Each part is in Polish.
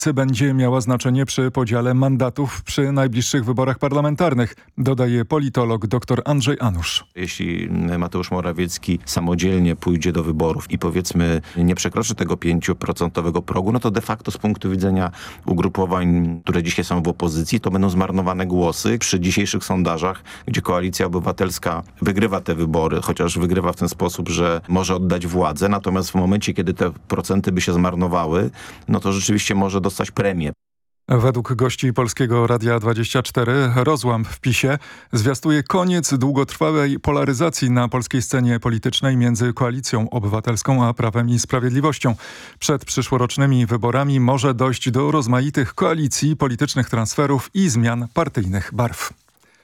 będzie miała znaczenie przy podziale mandatów przy najbliższych wyborach parlamentarnych, dodaje politolog dr Andrzej Anusz. Jeśli Mateusz Morawiecki samodzielnie pójdzie do wyborów i powiedzmy nie przekroczy tego 5% progu, no to de facto z punktu widzenia ugrupowań, które dzisiaj są w opozycji, to będą zmarnowane głosy. Przy dzisiejszych sondażach, gdzie Koalicja Obywatelska wygrywa te wybory, chociaż wygrywa w ten sposób, że może oddać władzę, natomiast w momencie, kiedy te procenty by się zmarnowały, no to rzeczywiście może dostać premię. Według gości Polskiego Radia 24 rozłam w PiS-ie zwiastuje koniec długotrwałej polaryzacji na polskiej scenie politycznej między Koalicją Obywatelską a Prawem i Sprawiedliwością. Przed przyszłorocznymi wyborami może dojść do rozmaitych koalicji, politycznych transferów i zmian partyjnych barw.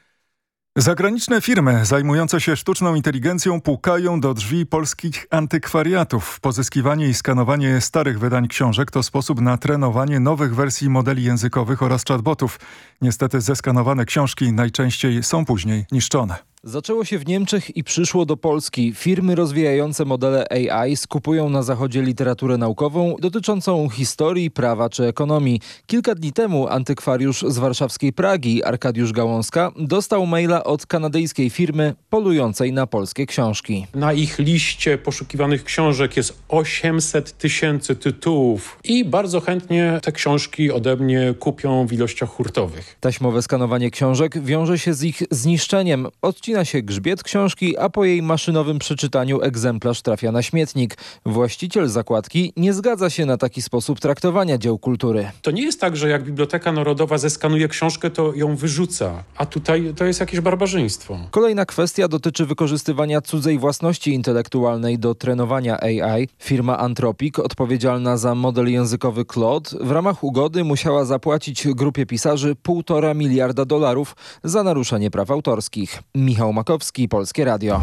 Zagraniczne firmy zajmujące się sztuczną inteligencją pukają do drzwi polskich antykwariatów. Pozyskiwanie i skanowanie starych wydań książek to sposób na trenowanie nowych wersji modeli językowych oraz chatbotów. Niestety zeskanowane książki najczęściej są później niszczone. Zaczęło się w Niemczech i przyszło do Polski. Firmy rozwijające modele AI skupują na zachodzie literaturę naukową dotyczącą historii, prawa czy ekonomii. Kilka dni temu antykwariusz z warszawskiej Pragi, Arkadiusz Gałązka, dostał maila od kanadyjskiej firmy polującej na polskie książki. Na ich liście poszukiwanych książek jest 800 000 tytułów i bardzo chętnie te książki ode mnie kupią w ilościach hurtowych. Taśmowe skanowanie książek wiąże się z ich zniszczeniem. Odcina się grzbiet książki, a po jej maszynowym przeczytaniu egzemplarz trafia na śmietnik. Właściciel zakładki nie zgadza się na taki sposób traktowania dzieł kultury. To nie jest tak, że jak Biblioteka Narodowa zeskanuje książkę, to ją wyrzuca, a tutaj to jest jakieś barbarzyństwo. Kolejna kwestia dotyczy wykorzystywania cudzej własności intelektualnej do trenowania AI. Firma Anthropic, odpowiedzialna za model językowy Claude, w ramach ugody musiała zapłacić grupie pisarzy $1,5 miliarda za naruszenie praw autorskich. Michał Makowski, Polskie Radio.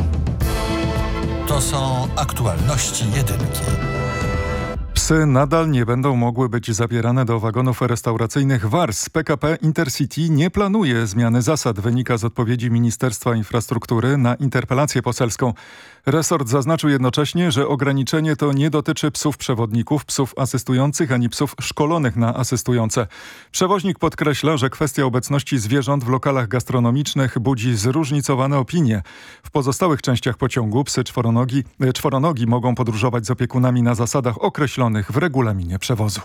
To są aktualności jedynki. Psy nadal nie będą mogły być zabierane do wagonów restauracyjnych Wars. PKP Intercity nie planuje zmiany zasad, wynika z odpowiedzi Ministerstwa Infrastruktury na interpelację poselską. Resort zaznaczył jednocześnie, że ograniczenie to nie dotyczy psów przewodników, psów asystujących ani psów szkolonych na asystujące. Przewoźnik podkreśla, że kwestia obecności zwierząt w lokalach gastronomicznych budzi zróżnicowane opinie. W pozostałych częściach pociągu psy czworonogi mogą podróżować z opiekunami na zasadach określonych w regulaminie przewozu.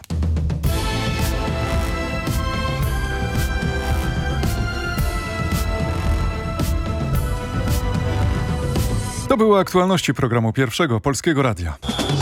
To były aktualności programu Pierwszego Polskiego Radia.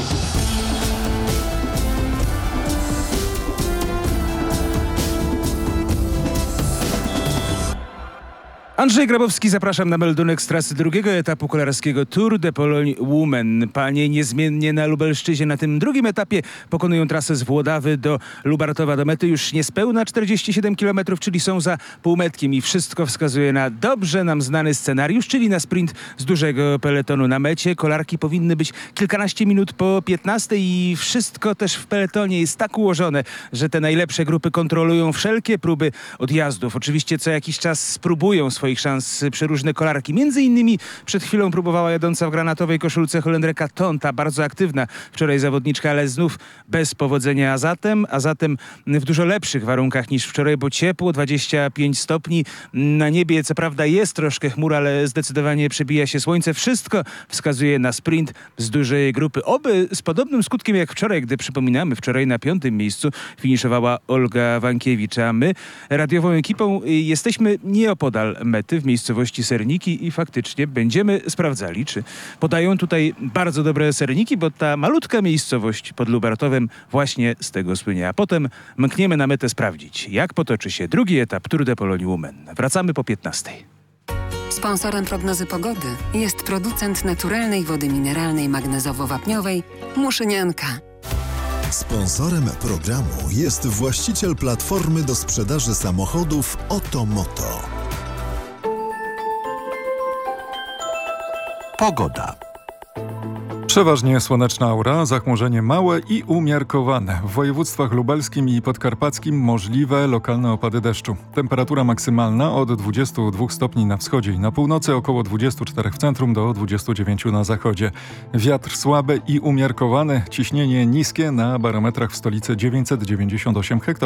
Andrzej Grabowski, zapraszam na meldunek z trasy drugiego etapu kolarskiego Tour de Pologne Women. Panie niezmiennie na Lubelszczyźnie na tym drugim etapie pokonują trasę z Włodawy do Lubartowa do mety już niespełna 47 km, czyli są za półmetkiem i wszystko wskazuje na dobrze nam znany scenariusz, czyli na sprint z dużego peletonu na mecie. Kolarki powinny być kilkanaście minut po 15 i wszystko też w peletonie jest tak ułożone, że te najlepsze grupy kontrolują wszelkie próby odjazdów. Oczywiście co jakiś czas spróbują swoich szans przeróżne kolarki. Między innymi przed chwilą próbowała jadąca w granatowej koszulce Holendreka Tonta, bardzo aktywna wczoraj zawodniczka, ale znów bez powodzenia, a zatem w dużo lepszych warunkach niż wczoraj, bo ciepło, 25 stopni. Na niebie co prawda jest troszkę chmur, ale zdecydowanie przebija się słońce. Wszystko wskazuje na sprint z dużej grupy. Oby z podobnym skutkiem jak wczoraj, gdy przypominamy, wczoraj na 5. miejscu finiszowała Olga Wankiewicz, a my radiową ekipą jesteśmy nieopodal mety w miejscowości Serniki i faktycznie będziemy sprawdzali, czy podają tutaj bardzo dobre serniki, bo ta malutka miejscowość pod Lubartowem właśnie z tego słynie. A potem mkniemy na metę sprawdzić, jak potoczy się drugi etap Tour de Pologne Women. Wracamy po 15. Sponsorem prognozy pogody jest producent naturalnej wody mineralnej magnezowo-wapniowej Muszynianka. Sponsorem programu jest właściciel platformy do sprzedaży samochodów Otomoto. Pogoda. Przeważnie słoneczna aura, zachmurzenie małe i umiarkowane. W województwach lubelskim i podkarpackim możliwe lokalne opady deszczu. Temperatura maksymalna od 22 stopni na wschodzie i na północy, około 24 w centrum do 29 na zachodzie. Wiatr słaby i umiarkowany, ciśnienie niskie, na barometrach w stolicy 998 hektopaskali.